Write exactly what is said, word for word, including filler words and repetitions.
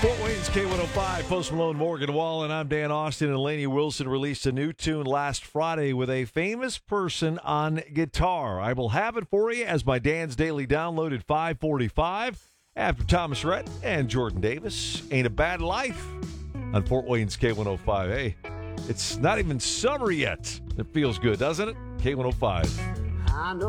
Fort Wayne's K one oh five, Post Malone, Morgan Wallen. I'm Dan Austin, and Lainey Wilson released a new tune last Friday with a famous person on guitar. I will have it for you as my Dan's Daily Download at five forty-five after Thomas Rhett and Jordan Davis. Ain't a Bad Life on Fort Wayne's K one oh five. Hey, it's not even summer yet. It feels good, doesn't it? K one oh five. I know